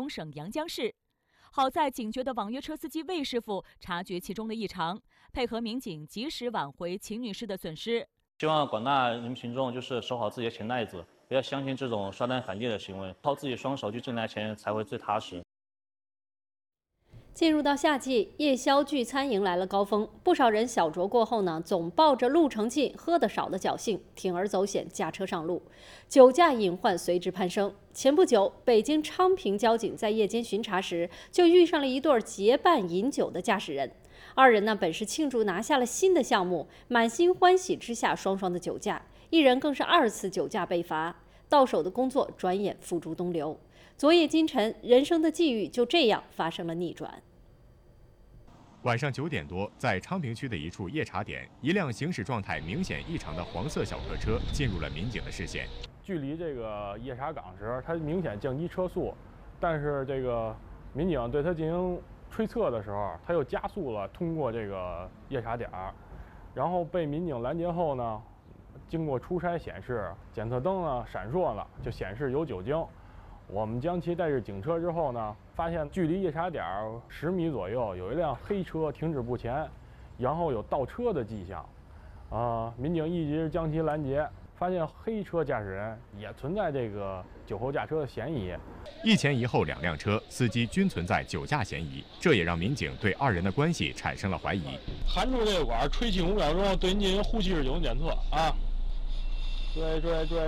东省阳江市。好在警觉的网约车司机魏师傅察觉其中的异常，配合民警及时挽回秦女士的损失。 希望广大人民群众守好自己的钱袋子，不要相信这种刷单返利的行为，靠自己双手去挣来钱才会最踏实。 进入到夏季，夜宵聚餐迎来了高峰，不少人小酌过后呢，总抱着路程近、喝得少的侥幸，铤而走险驾车上路，酒驾隐患随之攀升。前不久，北京昌平交警在夜间巡查时，就遇上了一对结伴饮酒的驾驶人。二人呢，本是庆祝拿下了新的项目，满心欢喜之下，双双的酒驾，一人更是2次酒驾被罚，到手的工作转眼付诸东流。昨夜今晨，人生的际遇就这样发生了逆转。 晚上9点多，在昌平区的一处夜茶点，一辆行驶状态明显异常的黄色小客车进入了民警的视线。 距离这个夜茶岗时，它明显降低车速，但是这个民警对它进行推测的时候，他又加速了通过这个夜茶点，然后被民警拦截后呢，经过初筛显示，检测灯呢闪烁了，就显示有酒精。我们将其带至警车之后呢，发现距离夜茶点10米左右有一辆黑车停止不前，然后有倒车的迹象。民警一直将其拦截，发现黑车驾驶人也存在这个酒后驾车的嫌疑。 一前一后2辆车，司机均存在酒驾嫌疑，这也让民警对2人的关系产生了怀疑。 含住这个管，吹气5秒钟，对您进行呼气式酒精检测啊！追！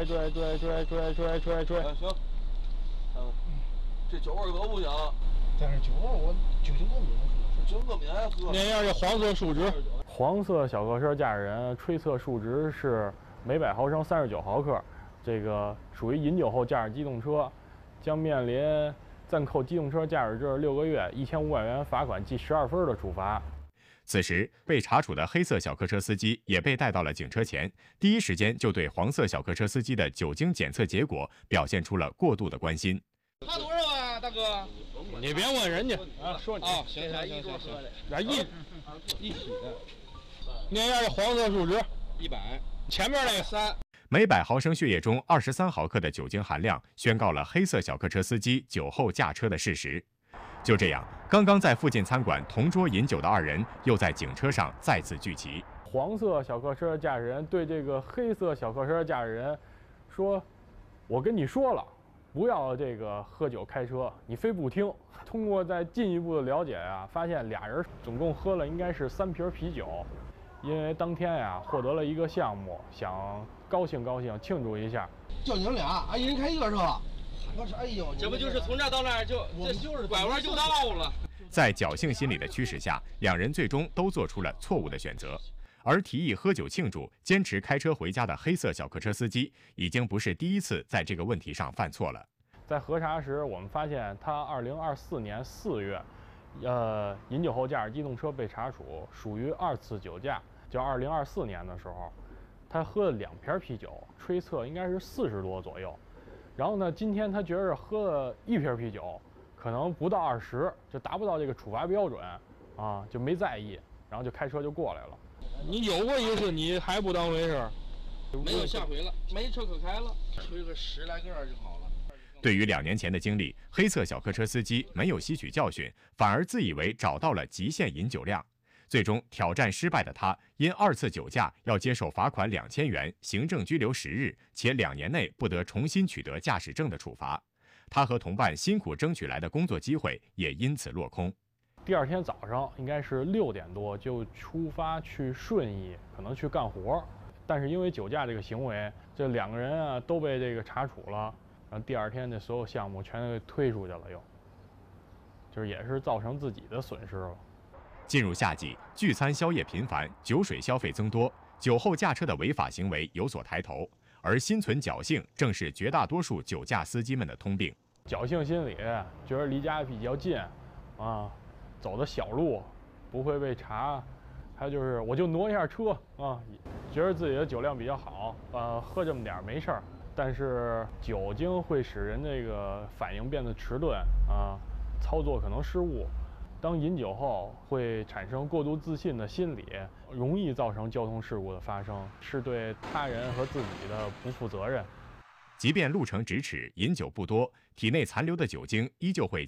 行。这酒味可不行， 但是酒味我酒精过敏， 酒精过敏还喝。 念一下这黄色数值，黄色小客车驾驶人吹测数值是每100毫升39毫克，这个属于饮酒后驾驶机动车，将面临暂扣机动车驾驶证6个月、1500元罚款记12分的处罚。 此时，被查处的黑色小客车司机也被带到了警车前，第一时间就对黄色小客车司机的酒精检测结果表现出了过度的关心。 他多少啊，大哥？ 你别问人家啊，说你啊，行， 来一起的。 念一下这黄色数值 100， 前面那个 3。 每100毫升血液中23毫克的酒精含量，宣告了黑色小客车司机酒后驾车的事实。就这样，刚刚在附近餐馆同桌饮酒的2人，又在警车上再次聚齐。 黄色小客车驾驶人对这个黑色小客车驾驶人说：“我跟你说了。”不要这个喝酒开车，你非不听。通过再进一步的了解啊，发现俩人总共喝了应该是3瓶啤酒。因为当天呀获得了一个项目，想高兴高兴庆祝一下。 就你们俩，一人开一个车。我说，哎呦， 这不就是从这儿到那儿就是拐弯就到了。 在侥幸心理的驱使下，2人最终都做出了错误的选择。而提议喝酒庆祝、坚持开车回家的黑色小客车司机，已经不是第一次在这个问题上犯错了。 在核查时，我们发现他2024年4月，饮酒后驾驶机动车被查处，属于2次酒驾。就2024年的时候，他喝了2瓶啤酒，吹测应该是40多左右。然后呢，今天他觉得喝了1瓶啤酒，可能不到20，就达不到这个处罚标准啊，就没在意，然后就开车就过来了。你有过一次，你还不当回事？ 没有下回了，没车可开了，吹个10来个就好了。 对于2年前的经历，黑色小客车司机没有吸取教训，反而自以为找到了极限饮酒量。最终挑战失败的他，因2次酒驾要接受罚款2000元、行政拘留10日，且2年内不得重新取得驾驶证的处罚。他和同伴辛苦争取来的工作机会也因此落空。 第2天早上应该是6点多就出发去顺义，可能去干活，但是因为酒驾这个行为，这2个人啊都被这个查处了，然后第2天的所有项目全都给推出去了，就是也是造成自己的损失了。 进入夏季，聚餐宵夜频繁，酒水消费增多，酒后驾车的违法行为有所抬头，而心存侥幸正是绝大多数酒驾司机们的通病。 侥幸心理，觉得离家比较近，啊。走的小路不会被查，还有就是我就挪一下车啊，觉得自己的酒量比较好，喝这么点没事儿。但是酒精会使人这个反应变得迟钝啊，操作可能失误。当饮酒后会产生过度自信的心理，容易造成交通事故的发生，是对他人和自己的不负责任。 即便路程咫尺，饮酒不多，体内残留的酒精依旧会